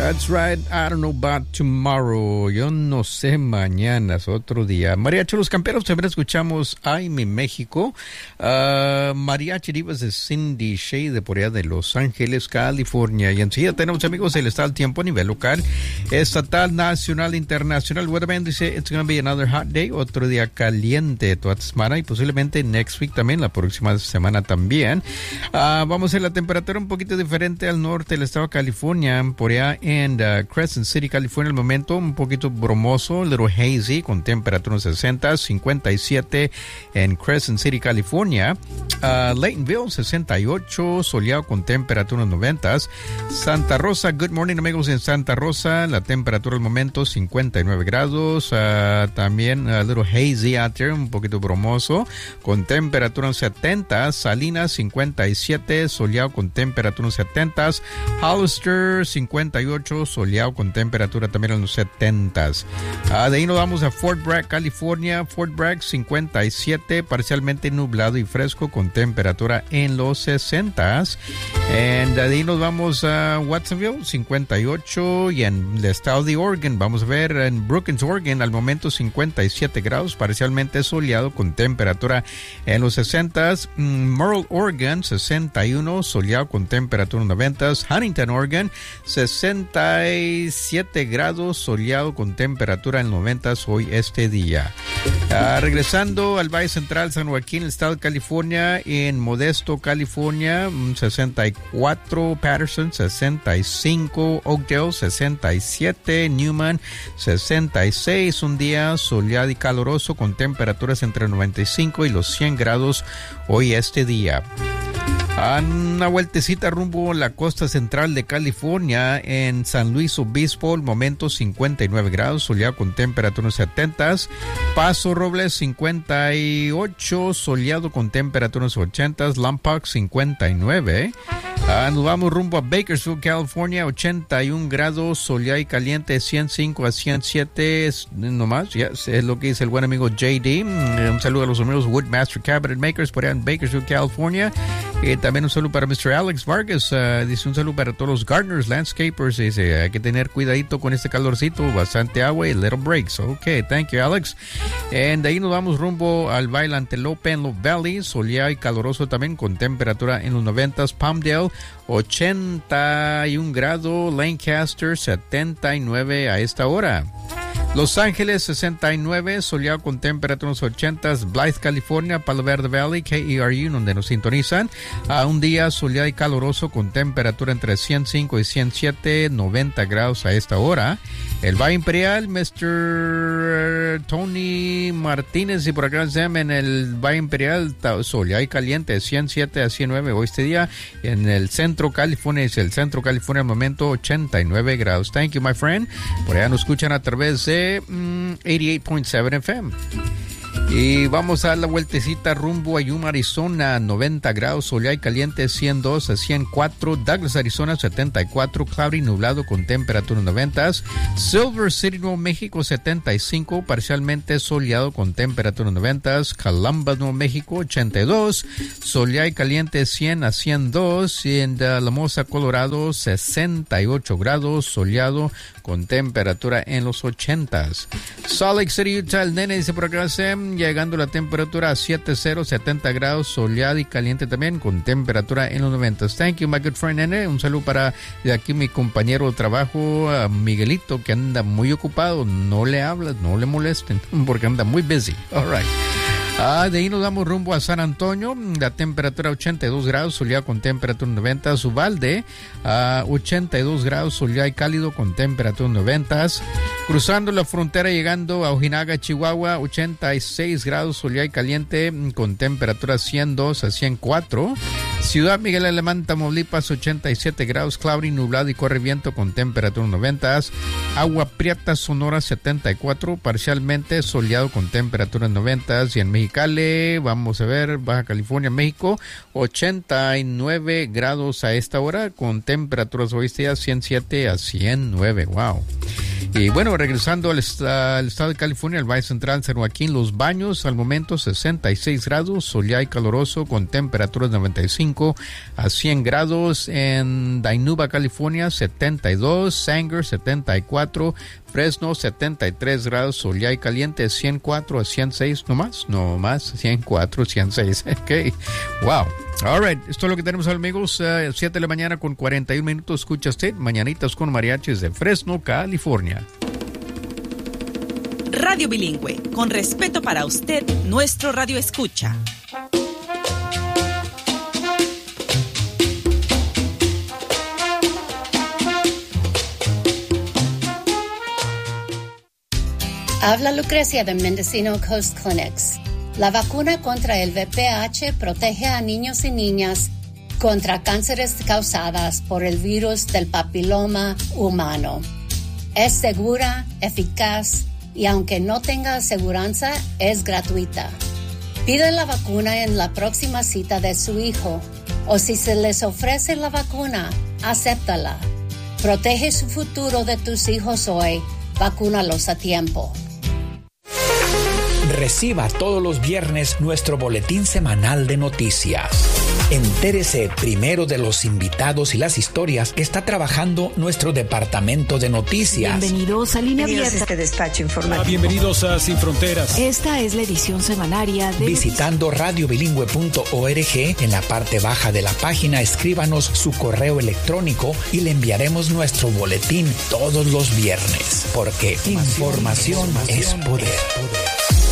That's right. I don't know about tomorrow. Yo no sé mañana, es otro día. Mariachi Los Camperos, también escuchamos Ay, mi México. Mariachi Divas de Cindy Shea de por allá de Los Ángeles, California. Y enseguida tenemos, amigos, el estado del tiempo a nivel local, estatal, nacional, internacional. Weatherman dice, it's going to be another hot day. Otro día caliente toda esta semana y posiblemente next week también, la próxima semana también. Vamos a ver la temperatura un poquito diferente al norte del estado de California, por allá en Crescent City, California, el momento un poquito bromoso, a little hazy, con temperatura unos 60, 57 en Crescent City, California. Laytonville, 68, soleado con temperatura unos 90. Santa Rosa, good morning, amigos, en Santa Rosa, la temperatura al momento 59 grados. También a little hazy out there, un poquito bromoso, con temperatura unos 70. Salinas, 57, soleado con temperatura unos 70. Hollister, 58, soleado con temperatura también en los 70s. De ahí nos vamos a Fort Bragg, California. Fort Bragg, 57, parcialmente nublado y fresco con temperatura en los 60s. De ahí nos vamos a Watsonville, 58, y en el estado de Oregon vamos a ver en Brookings, Oregon, al momento 57 grados, parcialmente soleado con temperatura en los 60s. Merle, Oregon, 61, soleado con temperatura en los 90s. Huntington, Oregon, 67 grados, soleado con temperatura en 90 hoy este día. Regresando al Valle Central, San Joaquín, el estado de California, en Modesto, California, 64, Patterson, 65, Oakdale, 67, Newman, 66, un día soleado y caluroso con temperaturas entre 95 y los 100 grados hoy este día. Una vueltecita rumbo a la costa central de California, en San Luis Obispo, el momento 59 grados, soleado con temperatura 70. Paso Robles, 58, soleado con temperatura 80. Lompoc, 59. Nos vamos rumbo a Bakersfield, California, 81 grados, soleado y caliente, 105 a 107, nomás, yes, es lo que dice el buen amigo JD. Un saludo a los amigos Woodmaster Cabinet Makers por allá en Bakersfield, California. También un saludo para Mr. Alex Vargas, dice un saludo para todos los gardeners, landscapers, dice hay que tener cuidadito con este calorcito, bastante agua y little breaks. Ok, thank you, Alex. De ahí nos vamos rumbo al Valle Antelope en Love Valley, soleado y caloroso también con temperatura en los 90s. Palmdale, 81 grados, Lancaster, 79 a esta hora. Los Ángeles, 69, soleado con temperatura unos 80s. Blythe, California, Palo Verde Valley, KERU, donde nos sintonizan. Un día soleado y caluroso con temperatura entre 105 y 107, 90 grados a esta hora. El Valle Imperial, Mr. Tony Martínez, y por acá en el Valle Imperial, soleado y caliente, 107 a 109 hoy este día. En el centro California, es el centro California al momento, 89 grados. Thank you, my friend. Por allá nos escuchan a través de 88.7 FM. Y vamos a dar la vueltecita rumbo a Yuma, Arizona, 90 grados, soleado y caliente, 102 a 104. Douglas, Arizona, 74, cloudy, nublado con temperatura 90. Silver City, Nuevo México, 75, parcialmente soleado con temperatura 90. Columbus, Nuevo México, 82, soleado y caliente, 100 a 102. Y en La Mosa, Colorado, 68 grados, soleado con temperatura en los 80s. Salt Lake City, Utah, el nene dice por acá, llegando la temperatura a 70 grados, soleado y caliente también, con temperatura en los 90s. Thank you, my good friend, nene. Un saludo para de aquí mi compañero de trabajo, Miguelito, que anda muy ocupado. No le hablas, no le molesten, porque anda muy busy. All right. De ahí nos damos rumbo a San Antonio, la temperatura 82 grados, soleado con temperatura 90. Uvalde, 82 grados, soleado y cálido con temperatura 90. Cruzando la frontera, llegando a Ojinaga, Chihuahua, 86 grados, soleado y caliente con temperatura 102 a 104. Ciudad Miguel Alemán, Tamaulipas, 87 grados, cloudy, nublado y corre viento con temperatura 90. Agua Prieta, Sonora, 74, parcialmente soleado con temperatura 90. Y en Mexicali, vamos a ver, Baja California, México, 89 grados a esta hora con temperaturas hoy día 107 a 109. Wow. Y bueno, regresando al estado de California, el Valle Central, San Joaquín, Los Baños, al momento 66 grados, soleado y caloroso con temperaturas de 95 a 100 grados. En Dinuba, California, 72, Sanger 74, Fresno 73 grados, soleado y caliente, 104 a 106, no más, 104, 106, ok, wow. All right, esto es lo que tenemos, amigos. 7 de la mañana con 41 minutos. Escucha usted Mañanitas con Mariachis de Fresno, California. Radio Bilingüe, con respeto para usted, nuestro radio escucha. Habla Lucrecia de Mendocino Coast Clinics. La vacuna contra el VPH protege a niños y niñas contra cánceres causadas por el virus del papiloma humano. Es segura, eficaz y aunque no tenga aseguranza, es gratuita. Pide la vacuna en la próxima cita de su hijo o si se les ofrece la vacuna, acéptala. Protege su futuro de tus hijos hoy. Vacúnalos a tiempo. Reciba todos los viernes nuestro boletín semanal de noticias. Entérese primero de los invitados y las historias que está trabajando nuestro departamento de noticias. Bienvenidos a Línea Abierta. Este despacho informativo. Bienvenidos a Sin Fronteras. Esta es la edición semanaria de... Visitando radiobilingüe.org, en la parte baja de la página, escríbanos su correo electrónico y le enviaremos nuestro boletín todos los viernes, porque información es poder.